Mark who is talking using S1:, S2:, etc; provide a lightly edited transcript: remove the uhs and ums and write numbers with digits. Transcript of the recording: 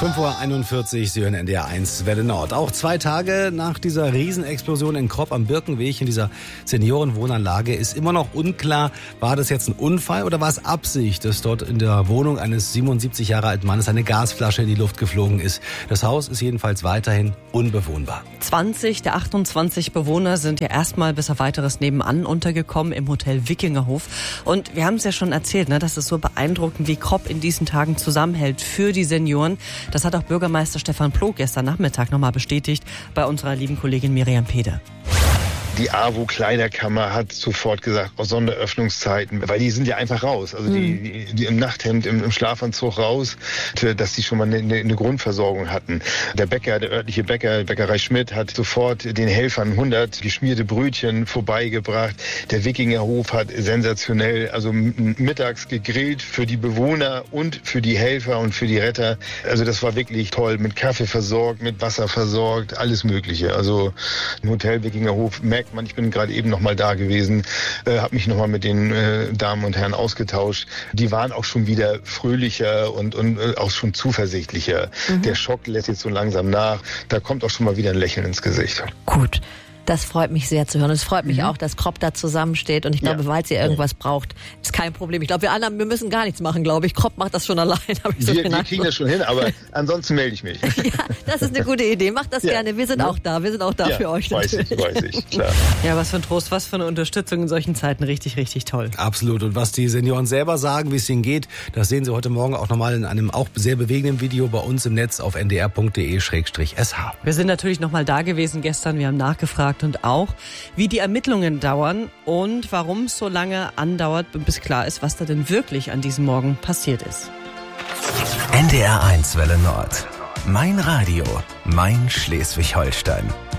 S1: 5:41 Uhr, Sie hören NDR 1 Welle Nord. Auch 2 Tage nach dieser Riesenexplosion in Kropp am Birkenweg in dieser Seniorenwohnanlage ist immer noch unklar, war das jetzt ein Unfall oder war es Absicht, dass dort in der Wohnung eines 77 Jahre alten Mannes eine Gasflasche in die Luft geflogen ist. Das Haus ist jedenfalls weiterhin unbewohnbar.
S2: 20 der 28 Bewohner sind ja erstmal bis auf weiteres nebenan untergekommen im Hotel Wikingerhof. Und wir haben es ja schon erzählt, dass es so beeindruckend, wie Kropp in diesen Tagen zusammenhält für die Senioren. Das hat auch Bürgermeister Stefan Ploog gestern Nachmittag nochmal bestätigt bei unserer lieben Kollegin Miriam Pede.
S3: Die AWO-Kleiderkammer hat sofort gesagt, Sonderöffnungszeiten, weil die sind ja einfach raus. Also die im Nachthemd, im Schlafanzug raus, dass die schon mal eine Grundversorgung hatten. Der Bäcker, der örtliche Bäcker, Bäckerei Schmidt, hat sofort den Helfern 100 geschmierte Brötchen vorbeigebracht. Der Wikingerhof hat sensationell, also mittags gegrillt für die Bewohner und für die Helfer und für die Retter. Also das war wirklich toll, mit Kaffee versorgt, mit Wasser versorgt, alles Mögliche. Also im Hotel Wikingerhof merkt man, ich bin gerade eben noch mal da gewesen, habe mich noch mal mit den Damen und Herren ausgetauscht. Die waren auch schon wieder fröhlicher und auch schon zuversichtlicher. Der Schock lässt jetzt so langsam nach. Da kommt auch schon mal wieder ein Lächeln ins Gesicht.
S4: Gut. Das freut mich sehr zu hören. Es freut mich auch, dass Kropp da zusammensteht. Und ich glaube, falls ihr irgendwas braucht, ist kein Problem. Ich glaube, wir anderen, wir müssen gar nichts machen, glaube ich. Kropp macht das schon allein.
S3: Wir kriegen das schon hin, aber ansonsten melde ich mich.
S4: Ja, das ist eine gute Idee. Macht das gerne. Wir sind auch da. Wir sind auch da für euch.
S3: Weiß ich, klar.
S2: Ja, was für ein Trost, was für eine Unterstützung in solchen Zeiten. Richtig, richtig toll.
S1: Absolut. Und was die Senioren selber sagen, wie es ihnen geht, das sehen Sie heute Morgen auch nochmal in einem auch sehr bewegenden Video bei uns im Netz auf ndr.de/sh.
S2: Wir sind natürlich nochmal da gewesen gestern. Wir haben nachgefragt und auch, wie die Ermittlungen dauern und warum es so lange andauert, bis klar ist, was da denn wirklich an diesem Morgen passiert ist.
S5: NDR 1 Welle Nord. Mein Radio, mein Schleswig-Holstein.